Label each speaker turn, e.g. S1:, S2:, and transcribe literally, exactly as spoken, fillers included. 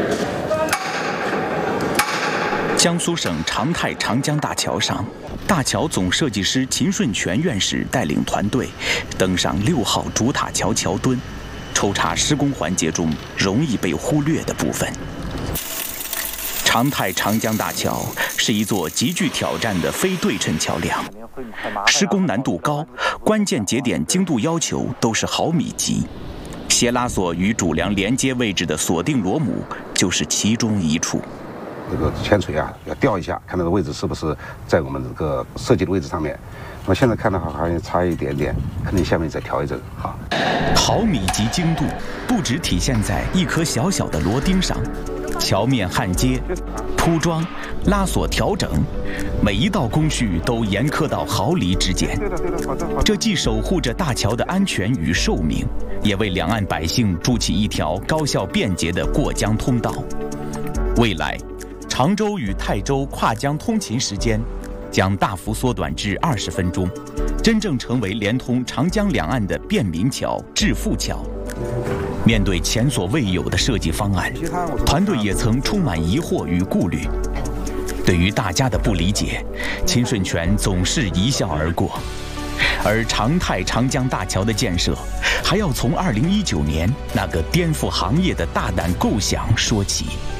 S1: 江苏省长泰长江大桥上，大桥总设计师秦顺全院士带领团队登上六号主塔桥桥墩，抽查施工环节中容易被忽略的部分。长泰长江大桥是一座极具挑战的非对称桥梁，施工难度高，关键节点精度要求都是毫米级。斜拉索与主梁连接位置的锁定螺母就是其中一处。
S2: 这个铅锤啊，要吊一下，看它的位置是不是在我们这个设计的位置上面。那么现在看的话，好像差一点点，可能下面再调一整哈。
S1: 毫米级精度不只体现在一颗小小的螺钉上，桥面焊接、铺装、拉锁调整，每一道工序都严苛到毫厘之间。这既守护着大桥的安全与寿命，也为两岸百姓筑起一条高效便捷的过江通道。未来。 常州与泰州跨江通勤时间将大幅缩短至二十分钟，真正成为连通长江两岸的便民桥、致富桥。面对前所未有的设计方案，团队也曾充满疑惑与顾虑。对于大家的不理解，秦顺全总是一笑而过。而长泰长江大桥的建设，还要从二零一九年那个颠覆行业的大胆构想说起。